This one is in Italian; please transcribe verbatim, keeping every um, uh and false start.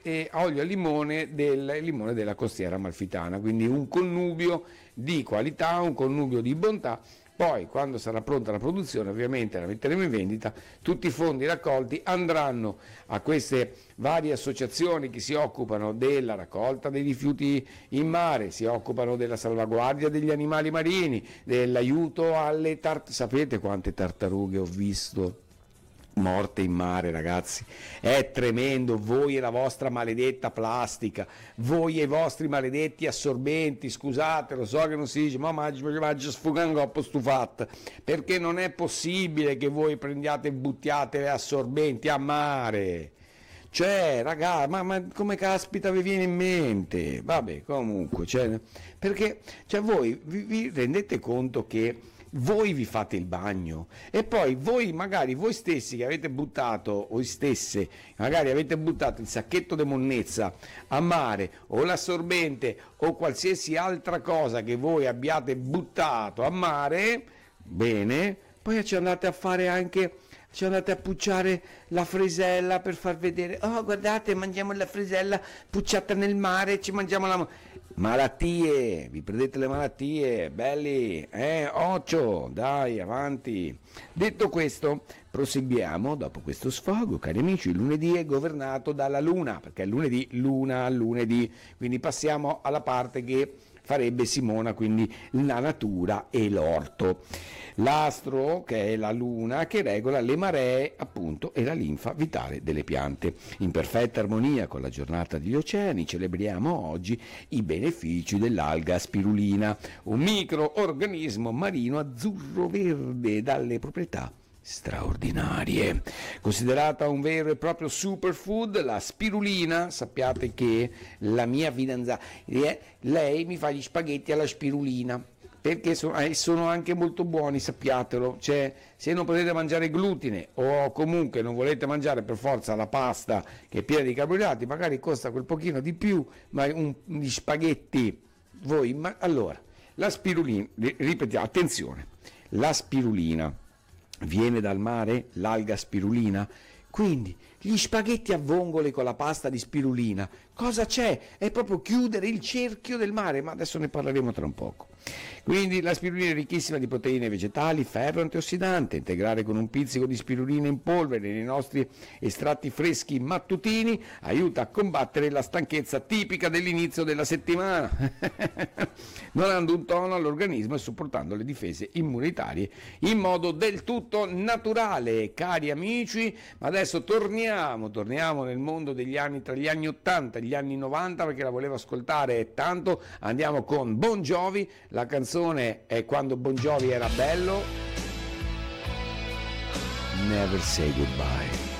e olio al limone del limone della costiera amalfitana, quindi un connubio di qualità, un connubio di bontà. Poi quando sarà pronta la produzione ovviamente la metteremo in vendita, tutti i fondi raccolti andranno a queste varie associazioni che si occupano della raccolta dei rifiuti in mare, si occupano della salvaguardia degli animali marini, dell'aiuto alle tartarughe. Sapete quante tartarughe ho visto morte in mare, ragazzi? È tremendo. Voi e la vostra maledetta plastica, voi e i vostri maledetti assorbenti, scusate, lo so che non si dice, ma mangia sfugangoppo stufato, perché non è possibile che voi prendiate e buttiate le assorbenti a mare. Cioè, ragazzi, ma, ma come caspita vi viene in mente? Vabbè, comunque, cioè, perché cioè, voi vi, vi rendete conto che voi vi fate il bagno e poi voi magari voi stessi che avete buttato, voi stesse magari avete buttato il sacchetto di monnezza a mare o l'assorbente o qualsiasi altra cosa che voi abbiate buttato a mare, bene, poi ci andate a fare anche, ci andate a pucciare la frisella per far vedere, oh guardate, mangiamo la frisella pucciata nel mare, ci mangiamo la... Malattie, vi prendete le malattie, belli, eh, occhio, dai, avanti. Detto questo, proseguiamo, dopo questo sfogo, cari amici, il lunedì è governato dalla luna, perché è lunedì, luna, lunedì, quindi passiamo alla parte che farebbe Simona, quindi la natura e l'orto. L'astro, che è la luna, che regola le maree, appunto, e la linfa vitale delle piante. In perfetta armonia con la giornata degli oceani, celebriamo oggi i benefici dell'alga spirulina, un microorganismo marino azzurro-verde dalle proprietà straordinarie. Considerata un vero e proprio superfood, la spirulina, sappiate che la mia fidanzata, lei mi fa gli spaghetti alla spirulina, perché sono anche molto buoni, sappiatelo. Cioè, se non potete mangiare glutine o comunque non volete mangiare per forza la pasta che è piena di carboidrati, magari costa quel pochino di più, ma un, gli spaghetti, voi, ma allora, la spirulina, ripetiamo, attenzione, la spirulina viene dal mare, l'alga spirulina, quindi gli spaghetti a vongole con la pasta di spirulina, cosa c'è? È proprio chiudere il cerchio del mare, ma adesso ne parleremo tra un poco. Quindi la spirulina è ricchissima di proteine vegetali, ferro antiossidante, integrare con un pizzico di spirulina in polvere nei nostri estratti freschi mattutini aiuta a combattere la stanchezza tipica dell'inizio della settimana, donando un tono all'organismo e supportando le difese immunitarie in modo del tutto naturale, cari amici. Ma adesso torniamo, torniamo nel mondo degli anni, tra gli anni ottanta e gli anni novanta, perché la volevo ascoltare tanto. Andiamo con Bon Jovi, la canzone è Quando Bon Jovi era bello, Never Say Goodbye.